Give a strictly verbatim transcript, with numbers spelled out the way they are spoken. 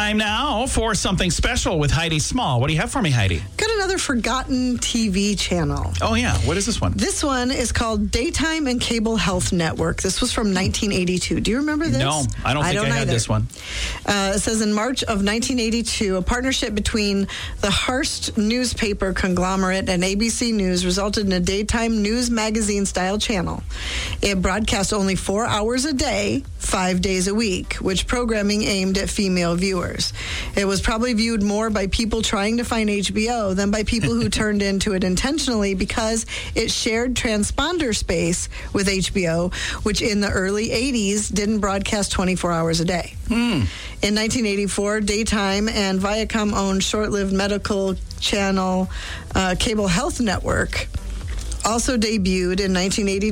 Time now for something special with Heidi Small. What do you have for me, Heidi? Got another forgotten T V channel. Oh, yeah. What is this one? This one is called Daytime and Cable Health Network. This was from nineteen eighty-two. Do you remember this? No, I don't think I, don't had either. this one. Uh, it says in March of nineteen eighty-two, a partnership between the Hearst newspaper conglomerate and A B C News resulted in a daytime news magazine-style channel. It broadcast only four hours a day, five days a week, which programming aimed at female viewers. It was probably viewed more by people trying to find H B O than by people who turned into it intentionally because it shared transponder space with H B O, which in the early eighties didn't broadcast twenty-four hours a day. Hmm. In nineteen eighty-four, Daytime and Viacom-owned short-lived medical channel uh, Cable Health Network also debuted in nineteen eighty.